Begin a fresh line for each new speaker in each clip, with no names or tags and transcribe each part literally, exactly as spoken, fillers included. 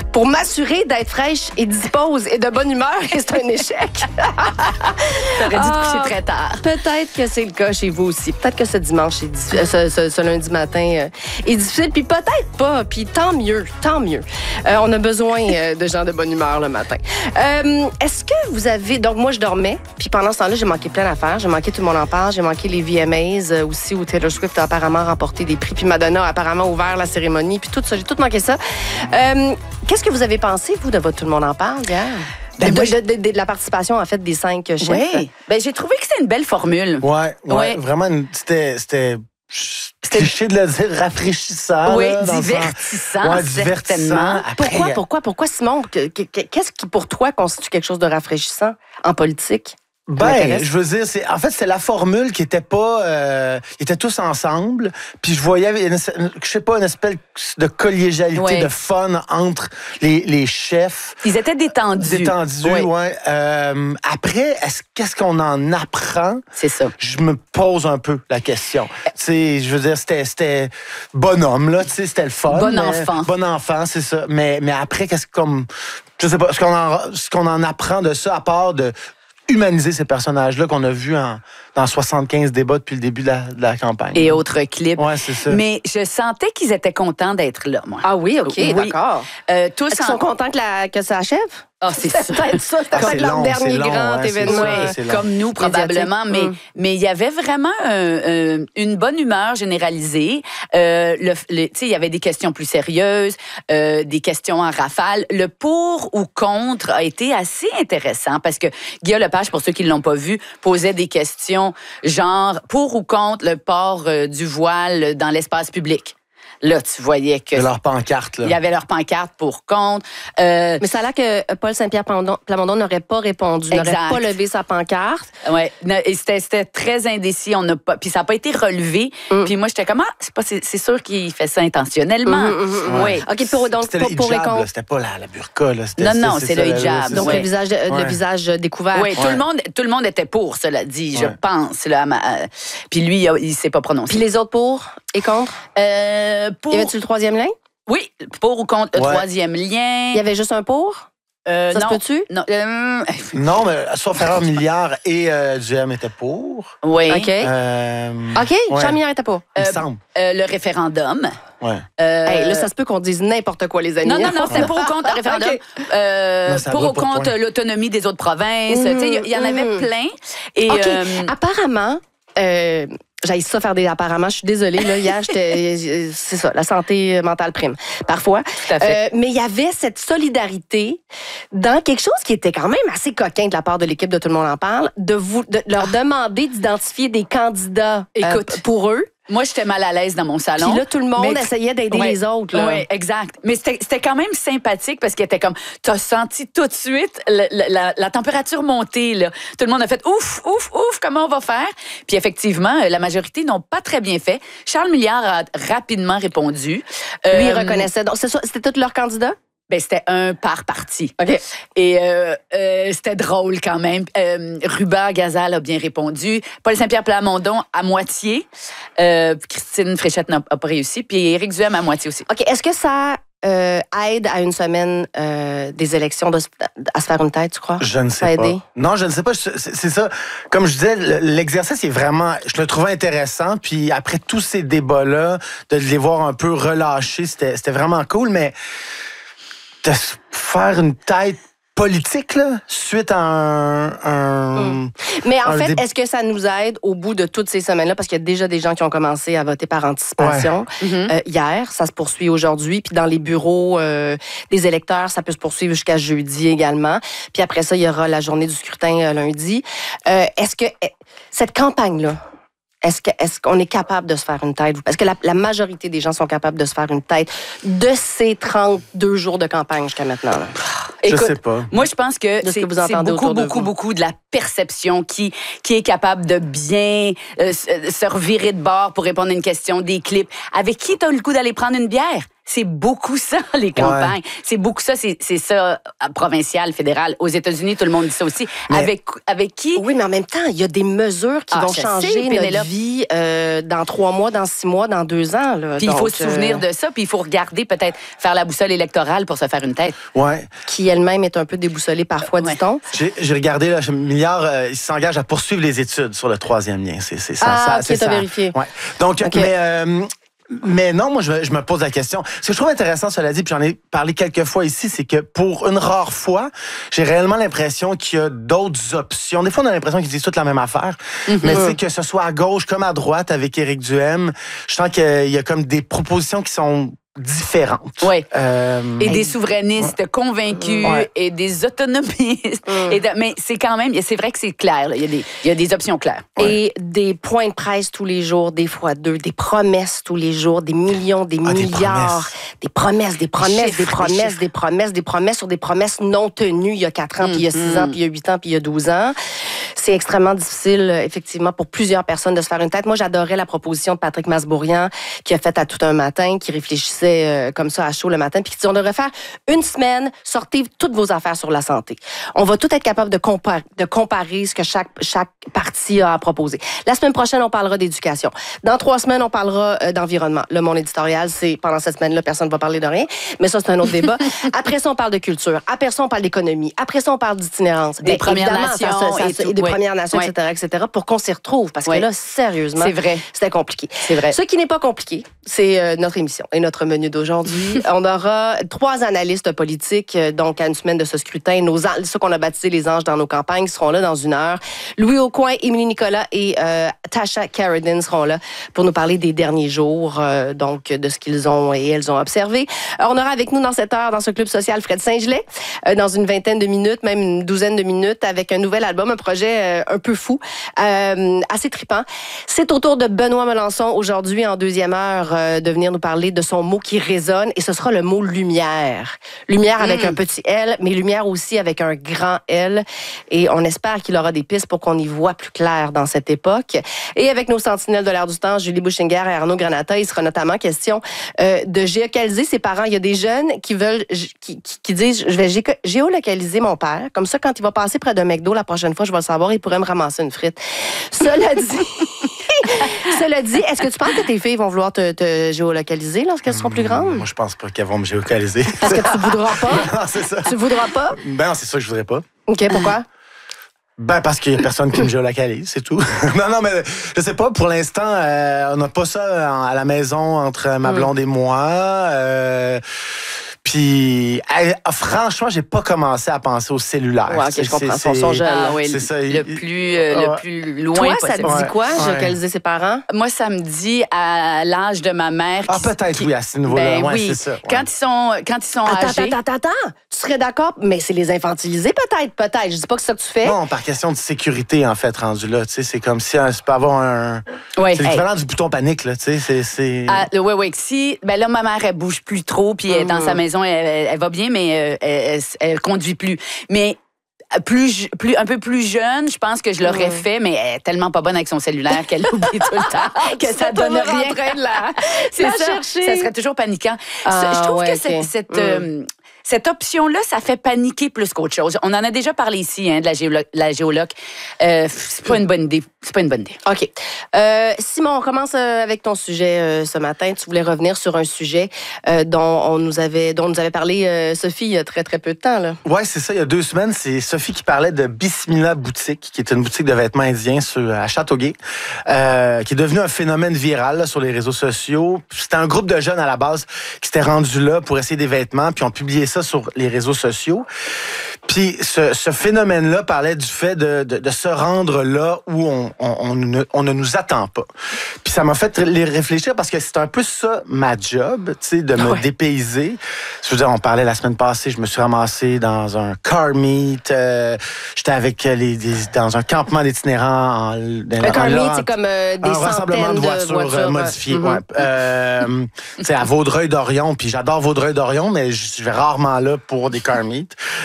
pour m'assurer d'être fraîche et dispose et de bonne humeur, et c'est un échec.
T'aurais dû te
Ah,
coucher très tard.
Peut-être que c'est le cas chez vous aussi. Peut-être que ce dimanche, est diffi- euh, ce, ce- ce lundi matin euh, est difficile. Puis peut-être pas. Puis tant mieux, tant mieux. Euh, on a besoin euh, de gens de bonne humeur le matin. Euh, Est-ce que vous avez... Donc moi, je dormais. Puis pendant ce temps-là, j'ai manqué plein d'affaires. J'ai manqué Tout le monde en parle. J'ai manqué les V M As euh, aussi, où Taylor Swift a apparemment remporté des prix. Puis Madonna a apparemment ouvert la cérémonie. Puis tout ça, j'ai tout manqué ça. Euh, Qu'est-ce que vous avez pensé, vous, de votre Tout le monde en parle hier?
Ben,
de,
moi,
de, de, de, de la participation, en fait, des cinq chefs.
Oui. Ben, j'ai trouvé que c'était une belle formule.
Ouais, ouais,
Ouais.
vraiment, une- c'était, c'était, c'était cliché de le dire, rafraîchissant.
Oui,
là, dans le
divertissant,
sens- ouais,
certainement.
divertissant. Après,
Pourquoi, pourquoi, pourquoi, Simon? Que- que- que- Qu'est-ce qui, pour toi, constitue quelque chose de rafraîchissant en politique?
Ben,
m'intéresse.
je veux dire, c'est en fait c'est la formule qui était pas, euh, ils étaient tous ensemble, puis je voyais, une, je sais pas, une espèce de collégialité,
Ouais.
de fun entre les, les chefs.
Ils étaient détendus.
Détendus,
Oui.
ouais. Euh, après, est-ce, qu'est-ce qu'on en apprend?
C'est ça.
Je me pose un peu la question. Tu sais, je veux dire, c'était, c'était bonhomme, là, tu sais, c'était le fun.
Bon
mais-
enfant.
Bon enfant, c'est ça. Mais, mais après, qu'est-ce que comme, je sais pas, ce qu'on en, ce qu'on en apprend de ça, à part de humaniser ces personnages-là qu'on a vus en, dans soixante-quinze débats depuis le début de la, de la campagne.
Et autres clips.
Ouais, c'est ça.
Mais je sentais qu'ils étaient contents d'être là, moi.
Ah oui, OK,
Oui.
d'accord.
Euh, tous
Est-ce qu'ils
en-
sont contents que, la, que ça achève?
Ah, c'est
C'est
sûr.
peut-être ça, c'est
Ah,
peut-être
c'est
leur
long,
dernier
c'est long,
grand
ouais, c'est
événement.
ça,
Ouais,
c'est long.
comme nous probablement, mais
Médiatique.
mais il y avait vraiment un- un- une bonne humeur généralisée. Euh, le, le- tu sais, il y avait des questions plus sérieuses, euh, des questions en rafale. Le pour ou contre a été assez intéressant parce que Guillaume Lepage, pour ceux qui ne l'ont pas vu, posait des questions genre pour ou contre le port euh, du voile dans l'espace public. Là, tu voyais que
De leur pancarte, là.
il y avait leur pancarte pour contre. Euh,
Mais ça a l'air que Paul Saint-Pierre Plamondon, Plamondon n'aurait pas répondu, n'aurait
Exact.
pas levé sa pancarte.
Ouais, Ne- et c'était c'était très indécis, on n'a pas puis ça n'a pas été relevé.
Mm.
Puis moi j'étais comme ah, c'est pas c'est c'est sûr qu'il fait ça intentionnellement.
Mhm, mhm,
Oui.
OK, pour, donc,
C'était
pour,
le
pour et
hijab, là,
contre.
c'était pas la, la burqa, là. C'était-
Non, non, c'est
ça,
le
là,
hijab.
c'est
Donc,
ça.
le visage, le
Ouais.
visage découvert.
Oui, tout
Ouais.
le monde tout le monde était pour, cela dit, je
Ouais.
pense là. à ma- euh, Puis lui il, a- il s'est pas prononcé.
Puis les autres pour et contre?
Euh, pour
Y avait-tu le troisième lien?
oui, pour ou contre le
Ouais.
troisième lien.
Il y avait juste un pour?
Euh,
Ça se
non,
peut-tu?
non, euh,
Non, mais sauf erreur, Milliard et euh, du M étaient pour.
oui.
OK.
Euh,
OK,
ouais.
Jean Milliard était pas.
Il me
Euh,
semble.
Euh, le référendum.
Ouais.
Euh,
Hey, là, ça se peut qu'on dise n'importe quoi, les amis.
Non, non, non, c'était pour ou contre le référendum.
OK.
Euh,
Non, ça
pour
va
ou
pour
contre
point.
l'autonomie des autres provinces.
Mhm,
Tu sais, il y- il y en avait
mhm.
plein. Et,
OK.
euh,
Apparemment, euh, j'aille ça faire des apparemment. Je suis désolée. Là, hier, j'étais, c'est ça, la santé mentale prime, parfois.
Tout à fait.
Euh, mais il y avait cette solidarité dans quelque chose qui était quand même assez coquin de la part de l'équipe de Tout le monde en parle, de, vous, de leur demander d'identifier des candidats euh,
Écoute,
pour eux.
moi, j'étais mal à l'aise dans mon salon.
Puis là, tout le monde
Mais-
essayait d'aider
Ouais,
les autres. Là.
Oui, exact. Mais c'était c'était quand même sympathique parce qu'il était comme, t'as senti tout de suite la, la- la- la température monter. Là. Tout le monde a fait ouf, ouf, ouf, comment on va faire? Puis effectivement, euh, la majorité n'ont pas très bien fait. Charles Milliard a rapidement répondu.
Lui, il
Euh,
reconnaissait. Donc, c'est ça, c'était tous leurs candidats?
Ben, c'était un par parti.
OK.
Et euh, euh, c'était drôle quand même. Euh, Ruba Gazal a bien répondu. Paul Saint-Pierre Plamondon à moitié. Euh, Christine Fréchette n'a pas réussi. Puis Éric Duhem à moitié aussi.
OK. Est-ce que ça euh, aide à une semaine euh, des élections de, se- à se faire une tête, tu crois?
Je ne
Ça a
sais pas.
aidé?
Non, je ne sais pas. C'est c'est ça. Comme je disais, le- l'exercice est vraiment. Je le trouvais intéressant. Puis après tous ces débats-là, de les voir un peu relâchés, c'était c'était vraiment cool. Mais de se faire une tête politique, là, suite à un. un-
Mm. Mais en
un
fait,
dé-
est-ce que ça nous aide au bout de toutes ces semaines-là? Parce qu'il y a déjà des gens qui ont commencé à voter par anticipation.
Mhm.
Euh, hier, ça se poursuit aujourd'hui. Puis dans les bureaux euh, des électeurs, ça peut se poursuivre jusqu'à jeudi également. Puis après ça, il y aura la journée du scrutin euh, lundi. Euh, est-ce que eh, cette campagne-là, est-ce que est-ce qu'on est capable de se faire une tête? Est-ce que la, la majorité des gens sont capables de se faire une tête de ces trente-deux jours de campagne jusqu'à maintenant? Là?
Je
Écoute,
sais pas.
moi, je pense que
De ce
c'est
que vous
c'est
entendez
beaucoup,
autour de
beaucoup,
vous.
beaucoup de la perception, qui, qui est capable de bien euh, se revirer de bord pour répondre à une question, des clips. Avec qui tu as le goût d'aller prendre une bière? C'est beaucoup ça, les campagnes. Ouais. C'est beaucoup ça, c'est, c'est ça, provincial, fédéral. Aux États-Unis, tout le monde dit ça aussi. Mais, avec, avec qui?
Oui, mais en même temps, il y a des mesures qui ah, vont changer sais, notre Pénélope. vie euh, dans trois mois, dans six mois, dans deux ans. Là.
Puis il faut se souvenir euh... de ça, puis il faut regarder, peut-être, faire la boussole électorale pour se faire une tête.
Ouais.
Qui elle-même est un peu déboussolée parfois, ouais. dit-on.
J'ai, j'ai regardé, là, Milliard, euh, il s'engage à poursuivre les études sur le troisième lien. C'est, c'est ça.
Ah,
ça,
ok,
c'est
t'as
ça.
vérifié.
Ouais. Donc,
okay.
mais... Euh, Mais non, moi, je, je me pose la question. Ce que je trouve intéressant, cela dit, puis j'en ai parlé quelques fois ici, c'est que pour une rare fois, j'ai réellement l'impression qu'il y a d'autres options. Des fois, on a l'impression qu'ils disent toutes la même affaire. Mm-hmm. Mais c'est que ce soit à gauche comme à droite avec Éric Duhaime, je sens qu'il y a comme des propositions qui sont différentes.
Oui.
Euh,
et des souverainistes ouais. convaincus ouais. et des autonomistes. Mm. Et de, mais c'est quand même, c'est vrai que c'est clair. Là. Il y a des, il y a des options claires.
Ouais. Et des points de presse tous les jours, des fois deux, des promesses tous les jours, des millions, des ah, milliards, des promesses, des promesses, des, chiffres, des promesses, des, des promesses, des promesses sur des promesses non tenues il y a quatre ans, mm. puis il y a six mm. ans, puis il y a huit ans, puis il y a douze ans. C'est extrêmement difficile, effectivement, pour plusieurs personnes de se faire une tête. Moi, j'adorais la proposition de Patrick Masbourian qui a fait à tout un matin, qui réfléchissait euh, comme ça à chaud le matin, puis qui dit on devrait faire une semaine, sortez toutes vos affaires sur la santé. On va tout être capable de comparer, de comparer ce que chaque, chaque parti a à proposer. La semaine prochaine, on parlera d'éducation. Dans trois semaines, on parlera euh, d'environnement. Le monde éditorial, c'est pendant cette semaine-là, personne ne va parler de rien, mais ça, c'est un autre débat. Après ça, on parle de culture. Après ça, on parle d'économie. Après ça, on parle d'itinérance.
Des Premières Nations. Ça, ça, ça,
et des oui. Premières Nations, oui. et cetera, et cetera, pour qu'on s'y retrouve. Parce oui. que là, sérieusement,
c'est vrai.
C'était compliqué.
C'est vrai.
Ce qui n'est pas compliqué, c'est euh, notre émission et notre menu d'aujourd'hui. On aura trois analystes politiques, donc à une semaine de ce scrutin, nos, ceux qu'on a baptisés les anges dans nos campagnes, seront là dans une heure. Louis Aucoin, Émilie Nicolas et euh, Tasha Carradine seront là pour nous parler des derniers jours, euh, donc de ce qu'ils ont et elles ont observé. Alors, on aura avec nous dans cette heure, dans ce club social, Fred Saint-Gelais, euh, dans une vingtaine de minutes, même une douzaine de minutes, avec un nouvel album, un projet euh, un peu fou, euh, assez trippant. C'est au tour de Benoît Melançon aujourd'hui, en deuxième heure, euh, de venir nous parler de son mot qui résonne, et ce sera le mot lumière. Lumière avec mmh. un petit L, mais lumière aussi avec un grand L. Et on espère qu'il aura des pistes pour qu'on y voit plus clair dans cette époque. Et avec nos sentinelles de l'air du temps, Julie Bouchinger et Arnaud Granata, il sera notamment question euh, de géolocaliser ses parents. Il y a des jeunes qui veulent, qui, qui, qui disent, je vais gé- géolocaliser mon père. Comme ça, quand il va passer près d'un McDo la prochaine fois, je vais le savoir, il pourrait me ramasser une frite. Cela dit... Cela dit, est-ce que tu penses que tes filles vont vouloir te, te géolocaliser lorsqu'elles seront plus grandes?
Moi, je pense pas qu'elles vont me géolocaliser.
Parce que tu voudras pas?
Non, c'est ça.
Tu voudras pas?
Ben non, c'est ça que je voudrais pas.
OK, pourquoi?
Ben, parce qu'il y a personne qui me géolocalise, c'est tout. non, non, mais je sais pas, pour l'instant, euh, on n'a pas ça à la maison entre ma blonde mm. et moi. Euh, Puis, hey, franchement, j'ai pas commencé à penser au cellulaire.
Ouais, okay, je comprends. C'est, son jeune.
Ah, oui, c'est ça. Le plus, euh, ouais. le plus loin
Toi,
possible.
ça te dit quoi,
ouais.
géolocaliser ses parents?
Moi, ça me dit à l'âge de ma mère.
Ah, peut-être, qui... oui, à ce niveau-là.
Ben,
ouais,
oui.
c'est ça. Ouais.
Quand ils sont, quand ils sont
attends,
âgés.
Attends, attends, attends. Tu serais d'accord? Mais c'est les infantiliser, peut-être, peut-être. Je dis pas que c'est ça que tu fais.
Non, par question de sécurité, en fait, rendu là. Tu sais, c'est comme si tu peux avoir un.
Ouais,
c'est l'équivalent hey. du bouton panique, là. Tu sais, c'est. c'est...
Ah, oui, oui. Si, ben là, ma mère, elle bouge plus trop, puis elle est dans sa maison, elle, elle, elle va bien, mais euh, elle, elle, elle conduit plus. Mais. Plus, plus, un peu plus jeune, je pense que je l'aurais mmh. fait, mais elle est tellement pas bonne avec son cellulaire qu'elle oublie tout le temps, que ça donne rien. En train de la, c'est
la
ça,
chercher.
Ça serait toujours paniquant.
Ah,
je trouve
ouais,
que
okay.
cette, cette,
mmh.
euh, cette option-là, ça fait paniquer plus qu'autre chose. On en a déjà parlé ici, hein, de la, géolo- la géoloc. Euh, c'est pas une bonne idée. C'est pas une bonne idée.
OK. Euh, Simon, on commence avec ton sujet euh, ce matin. Tu voulais revenir sur un sujet euh, dont on nous avait, dont nous avait parlé euh, Sophie il y a très, très peu de temps, là.
Oui, c'est ça. Il y a deux semaines, c'est Sophie qui parlait de Bismillah Boutique, qui est une boutique de vêtements indiens sur, à Châteauguay, euh, qui est devenue un phénomène viral là, sur les réseaux sociaux. C'était un groupe de jeunes à la base qui s'étaient rendus là pour essayer des vêtements, puis ont publié ça sur les réseaux sociaux. Puis ce, ce phénomène-là parlait du fait de, de, de se rendre là où on, on, on, ne, on ne nous attend pas. Puis ça m'a fait les réfléchir parce que c'est un peu ça ma job, tu sais, de me ouais. dépayser. Je veux dire, on parlait la semaine passée, je me suis ramassé dans un car meet, euh, j'étais avec les, les dans un campement d'itinérants. En, dans,
un car meet, c'est comme euh, des centaines de voitures, de voitures
euh, modifiées.
Mm-hmm.
Ouais. Euh, c'est à Vaudreuil-Dorion, puis j'adore Vaudreuil-Dorion, mais je vais rarement là pour des car meet.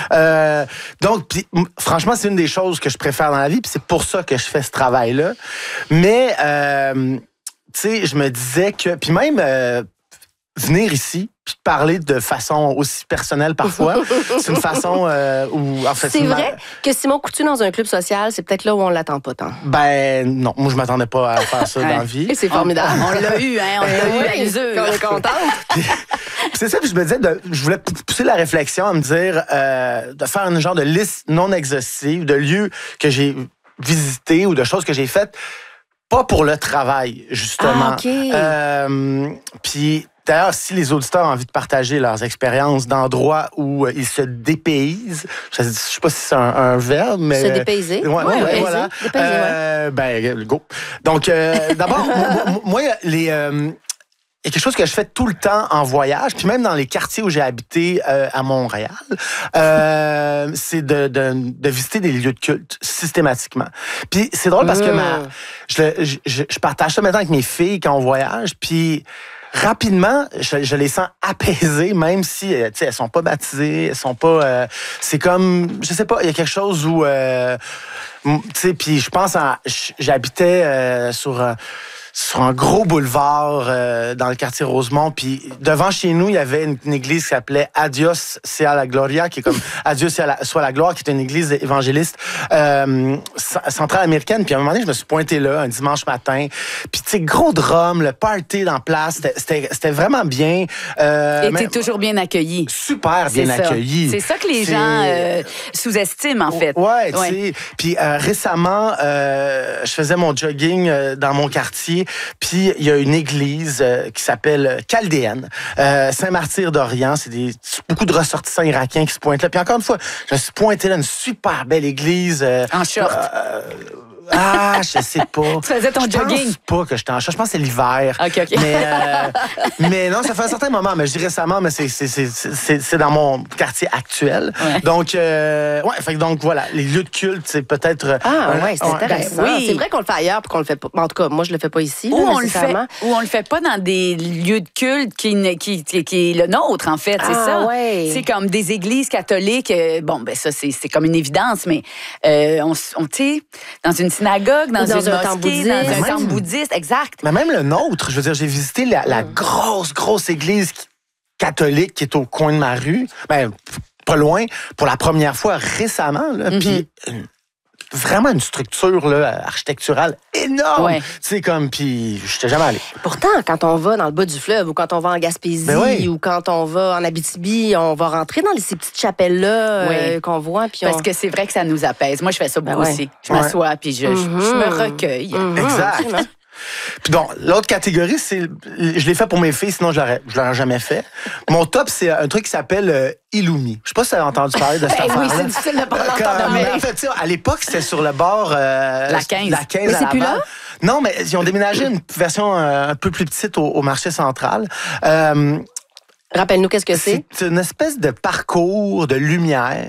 Euh, donc, pis, franchement, c'est une des choses que je préfère dans la vie, puis c'est pour ça que je fais ce travail-là. Mais, euh, tu sais, je me disais que... Puis même... Euh, venir ici puis parler de façon aussi personnelle parfois, c'est une façon euh, où en fait
c'est vrai ma... que Simon Coutu dans un club social, c'est peut-être là où on l'attend pas tant.
Ben non, moi je m'attendais pas à faire ça dans la vie.
Et c'est formidable.
On, on l'a eu, hein, on l'a eu à l'usure.
On est contente.
C'est ça que je me disais, de, je voulais pousser la réflexion à me dire euh, de faire un genre de liste non exhaustive de lieux que j'ai visités ou de choses que j'ai faites, pas pour le travail justement.
Ah, okay.
euh, puis d'ailleurs, si les auditeurs ont envie de partager leurs expériences d'endroits où euh, ils se dépaysent, je ne sais pas si c'est un, un verbe, mais...
Se dépayser.
Euh, ouais, ouais, ouais, voilà.
Dépayser,
euh, ouais. Ben, go. Donc, euh, d'abord, moi, moi, les... Euh, il y a quelque chose que je fais tout le temps en voyage, puis même dans les quartiers où j'ai habité euh, à Montréal, euh, c'est de, de, de visiter des lieux de culte systématiquement. Puis c'est drôle parce que ma, je, je, je partage ça maintenant avec mes filles quand on voyage, puis rapidement, je, je les sens apaisées, même si, tu sais, elles sont pas baptisées, elles sont pas... Euh, c'est comme, je sais pas, il y a quelque chose où... Euh, tu sais, puis je pense à... J'habitais euh, sur... Euh, sur un gros boulevard euh, dans le quartier Rosemont. Puis devant chez nous, il y avait une, une église qui s'appelait Adios sea la Gloria, qui est comme Adieu soit la, soit la gloire, qui est une église évangéliste euh, centrale américaine. Puis à un moment donné, je me suis pointé là un dimanche matin. Puis tu sais, gros drum, le party dans place, c'était, c'était vraiment bien.
Euh, Et t'es toujours bien accueilli.
Super bien
c'est
accueilli.
C'est ça que les c'est... gens euh, sous-estiment, en fait.
Ouais, tu sais. Puis euh, récemment, euh, je faisais mon jogging euh, dans mon quartier. Puis il y a une église euh, qui s'appelle Chaldéenne, euh, Saint-Martyr d'Orient. C'est des, beaucoup de ressortissants irakiens qui se pointent là. Puis encore une fois, je me suis pointé là, une super belle église. Euh,
en short.
Euh, Ah, je sais pas.
Tu faisais ton
je
jogging?
Je pense pas que j'étais en short. Je pense que c'est l'hiver.
OK, OK.
Mais, euh, mais non, ça fait un certain moment. Mais je dis récemment, mais c'est, c'est, c'est, c'est, c'est dans mon quartier actuel. Ouais. Donc, euh, ouais, fait, donc voilà, les lieux de culte, c'est peut-être...
Ah, euh, ouais, c'est ouais. intéressant. Ben, oui. C'est vrai qu'on le fait ailleurs puis qu'on le fait pas. En tout cas, moi, je le fais pas ici.
Ou,
là,
on, le fait, ou on le fait pas dans des lieux de culte qui, qui, qui, qui est le nôtre, en fait. C'est
ah,
ça.
Ouais.
C'est comme des églises catholiques. Bon, ben ça, c'est, c'est comme une évidence, mais euh, on, on tu sais, dans une synagogue, dans, dans une un mosquée, dans un temple bouddhiste, exact.
Mais même le nôtre, je veux dire, j'ai visité la, la grosse, grosse église catholique qui est au coin de ma rue, ben, pas loin, pour la première fois récemment, là, mm-hmm. Puis vraiment une structure là, architecturale énorme. Ouais. Tu sais, comme, puis je n'étais jamais allé.
Pourtant, quand on va dans le bas du fleuve ou quand on va en Gaspésie ben oui. ou quand on va en Abitibi, on va rentrer dans ces petites chapelles-là oui. euh, qu'on voit. Puis
Parce
on...
que c'est vrai que ça nous apaise. Moi, je fais ça beaucoup ben ouais. aussi. Je ouais. m'assois puis je, mm-hmm. je, je me recueille.
Mm-hmm. Exact. Puis donc, l'autre catégorie, c'est... Je l'ai fait pour mes filles, sinon je l'aurais, je l'aurais jamais fait. Mon top, c'est un truc qui s'appelle euh, Illumi. Je sais pas si tu as entendu parler de cette affaire-là.
Oui, c'est difficile de parler en
mais en fait, à l'époque, c'était sur le bord... Euh,
la quinze.
La quinze
mais
à
c'est plus là?
Non, mais ils ont déménagé une version euh, un peu plus petite au, au marché central. Euh,
Rappelle-nous qu'est-ce que c'est.
C'est une espèce de parcours de lumière.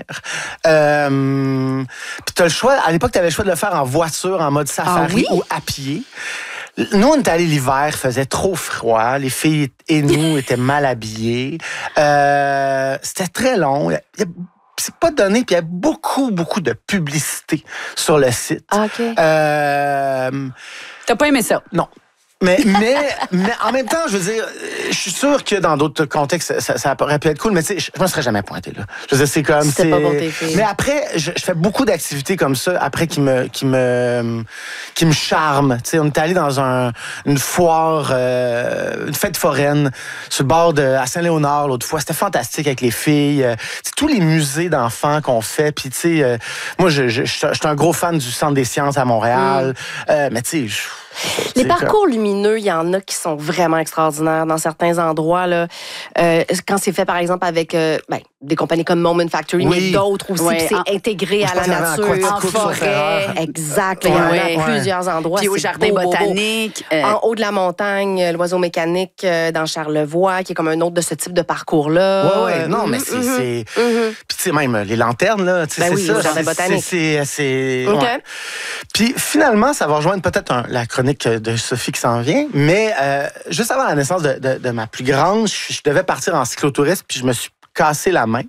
Euh, Puis tu as le choix... À l'époque, tu avais le choix de le faire en voiture, en mode safari ah, oui? ou à pied. Nous, on est allés l'hiver, il faisait trop froid. Les filles et nous étaient mal habillés. Euh, c'était très long. Il y a, c'est pas donné, puis il y a beaucoup, beaucoup de publicité sur le site.
Ah, OK.
Euh,
T'as pas aimé ça?
Non. Mais, mais, mais en même temps, je veux dire, je suis sûr que dans d'autres contextes, ça, ça aurait pu être cool, mais tu sais, je me serais jamais pointé là. Je veux dire, c'est comme...
C'était
c'est...
pas bon tes filles.
Mais après, je, je fais beaucoup d'activités comme ça, après, qui me qui me, qui me charment. Tu sais, on est allé dans un, une foire, euh, une fête foraine, sur le bord de, à Saint-Léonard, l'autre fois. C'était fantastique avec les filles. Euh, tous les musées d'enfants qu'on fait. Puis, tu sais, euh, moi, je, je, je, je suis un gros fan du Centre des sciences à Montréal. Mm. Euh, mais tu sais... Je,
Les parcours comme... lumineux, il y en a qui sont vraiment extraordinaires dans certains endroits. Là, euh, quand c'est fait, par exemple, avec euh, ben, des compagnies comme Moment Factory, oui. mais d'autres aussi, ouais. puis c'est en... intégré à la nature, en forêt. Exact. Ouais. Il y en a ouais. plusieurs endroits.
Puis au jardin beau, botanique.
Beau, beau. Euh... En haut de la montagne, l'oiseau mécanique euh, dans Charlevoix, qui est comme un autre de ce type de parcours-là.
Oui, oui. Non, mais c'est... Mm-hmm. c'est... Mm-hmm. Puis tu sais, même les lanternes, là, tu sais,
ben
c'est
oui,
ça.
Au jardin botanique.
C'est... c'est...
OK.
Ouais. Puis finalement, ça va rejoindre peut-être un, la chronique de Sophie qui s'en vient, mais euh, juste avant la naissance de, de, de ma plus grande, je, je devais partir en cyclotourisme, puis je me suis cassé la main.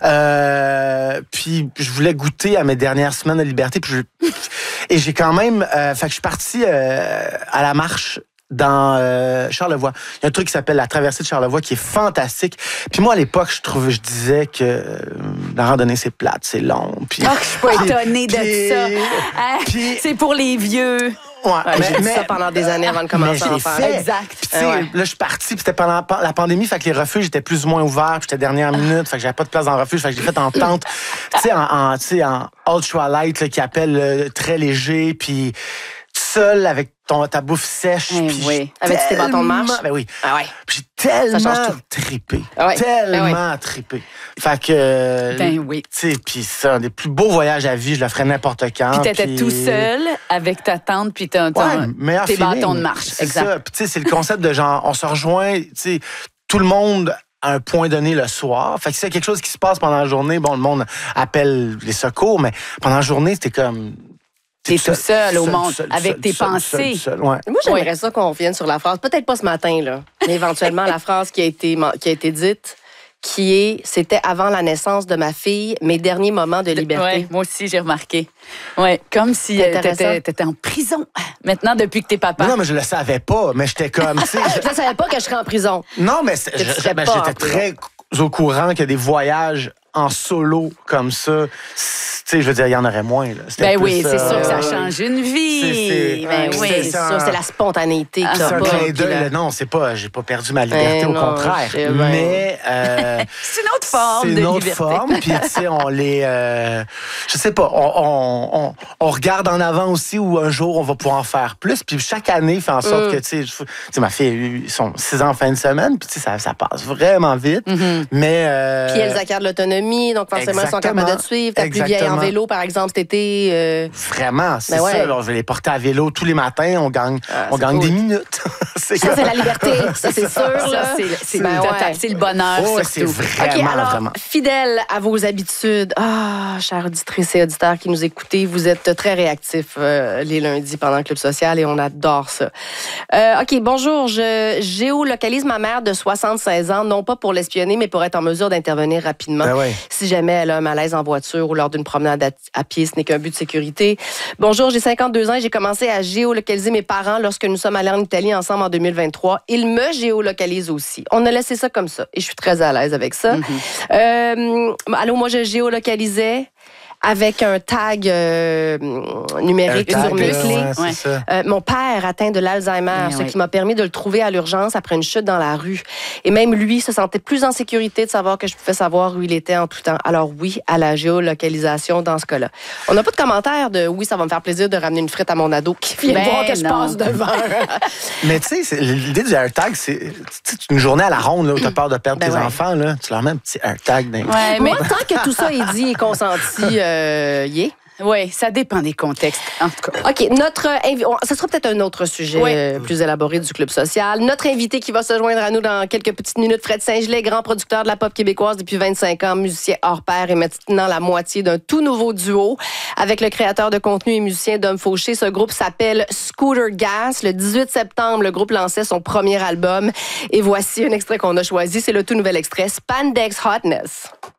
Euh, puis je voulais goûter à mes dernières semaines de liberté. Puis je, et j'ai quand même... Euh, fait que je suis parti euh, à la marche dans euh, Charlevoix. Il y a un truc qui s'appelle la traversée de Charlevoix qui est fantastique. Puis moi, à l'époque, je trouvais, je disais que euh, la randonnée, c'est plate, c'est long. Puis,
oh, je suis pas étonnée de
puis,
ça. Hein?
Puis,
c'est pour les vieux.
Ouais,
ouais,
mais,
j'ai dit
mais,
ça pendant des années avant de commencer à en faire.
Fait.
Exact.
Puis, tu sais, ouais. Là, je suis parti, puis c'était pendant la pandémie, fait que les refuges étaient plus ou moins ouverts, puis j'étais dernière minute, fait que j'avais pas de place dans le refuge, fait que j'ai fait en tente, tu sais, en, en, en ultralight, là, qui appelle euh, très léger, puis seul avec ton, ta bouffe sèche.
Eh
puis
oui.
Avec tes bâtons de marche?
Ben oui.
Ah ouais.
Puis j'ai tellement trippé.
Ah ouais.
Tellement
ah ouais.
trippé. Fait que...
Ben oui.
Tu sais, puis c'est un des plus beaux voyages à vie. Je le ferais n'importe quand.
Puis t'étais
pis...
tout seul avec ta tante puis ton, ton,
ouais,
tes
feeling.
bâtons de marche.
C'est
exact.
ça. Puis tu sais, c'est le concept de genre, on se rejoint, tu sais, tout le monde à un point donné le soir. Fait que s'il y a quelque chose qui se passe pendant la journée, bon, le monde appelle les secours, mais pendant la journée, c'était comme...
T'es tout seul, seul au monde,
seul,
avec
seul,
tes
seul,
pensées.
Seul, seul, ouais.
Moi, j'aimerais ouais. ça qu'on revienne sur la phrase, peut-être pas ce matin, là, mais éventuellement la phrase qui a été, qui a été dite, qui est « C'était avant la naissance de ma fille, mes derniers moments de liberté. »
Ouais, moi aussi, j'ai remarqué. Ouais, comme si euh, t'étais, t'étais en prison. Maintenant, depuis que t'es papa.
Non, mais je le savais pas, mais j'étais comme...
je ne savais pas que je serais en prison.
Non, mais je, je, ben, j'étais très au courant qu'il y a des voyages en solo comme ça. Tu sais, je veux dire, il y en aurait moins. Là.
Ben
plus,
oui, c'est
euh,
sûr que ça change une vie.
C'est, c'est,
ben
c'est,
oui,
c'est,
c'est
ça,
sûr, c'est la spontanéité
ah,
que
c'est un
pas,
clin d'œil.
la...
Non, c'est pas, j'ai pas perdu ma liberté,
ben
au
non,
contraire.
Ben...
Mais euh,
c'est une autre forme
c'est
de
une autre
liberté.
forme. Puis tu sais, on les, euh, je sais pas, on, on, on, on regarde en avant aussi où un jour on va pouvoir en faire plus. Puis chaque année fait en sorte mm. que tu sais, ma fille, ils sont six ans en fin de semaine, puis tu sais, ça, ça passe vraiment vite.
Mm-hmm.
Mais euh,
puis elles acquièrent de l'autonomie, donc forcément ils sont capables de te suivre. Ta plus vieille en vélo, par exemple, cet été. Euh...
Vraiment, c'est ben ouais. ça. Alors, je vais les porter à vélo tous les matins. On gagne, ah, on gagne cool. des minutes.
c'est ça, c'est la liberté. Ça, c'est sûr.
Ça,
là.
c'est, c'est,
ben
le,
ouais.
c'est le bonheur.
Oh, c'est vraiment,
okay, alors,
vraiment.
Fidèle à vos habitudes. Ah, oh, chers auditrices et auditeurs qui nous écoutez, vous êtes très réactifs euh, les lundis pendant le Club social et on adore ça. Euh, OK, bonjour. Je géolocalise ma mère de soixante-seize ans, non pas pour l'espionner, mais pour être en mesure d'intervenir rapidement.
Ben ouais.
Si jamais elle a un malaise en voiture ou lors d'une promenade à, à pied, ce n'est qu'un but de sécurité. Bonjour, j'ai cinquante-deux ans et j'ai commencé à géolocaliser mes parents lorsque nous sommes allés en Italie ensemble en deux mille vingt-trois. Ils me géolocalisent aussi. On a laissé ça comme ça et je suis très à l'aise avec ça. Mm-hmm. Euh, allô, moi, je géolocalisais avec un tag euh, numérique
un tag,
sur mes clés.
Ouais, ouais.
Euh, mon père atteint de l'Alzheimer, oui, ce oui. qui m'a permis de le trouver à l'urgence après une chute dans la rue. Et même lui se sentait plus en sécurité de savoir que je pouvais savoir où il était en tout temps. Alors oui, à la géolocalisation dans ce cas-là. On n'a pas de commentaire de « oui, ça va me faire plaisir de ramener une frite à mon ado qui vient ben voir que je passe devant. »
Mais tu sais, l'idée du AirTag, c'est une journée à la ronde là, où tu as peur de perdre ben tes ouais. enfants. Là, tu leur mets un petit AirTag. Dans...
Ouais, mais tant que tout ça est dit et consenti... Euh, yeah.
Oui, ça dépend des contextes, en tout cas.
OK, notre invi- ça sera peut-être un autre sujet oui. euh, plus élaboré du Club social. Notre invité qui va se joindre à nous dans quelques petites minutes, Fred Saint-Gelais, grand producteur de la pop québécoise depuis vingt-cinq ans, musicien hors pair et maintenant la moitié d'un tout nouveau duo avec le créateur de contenu et musicien Dom Fauché. Ce groupe s'appelle Scooter Gas. Le dix-huit septembre, le groupe lançait son premier album et voici un extrait qu'on a choisi. C'est le tout nouvel extrait, Spandex Hotness.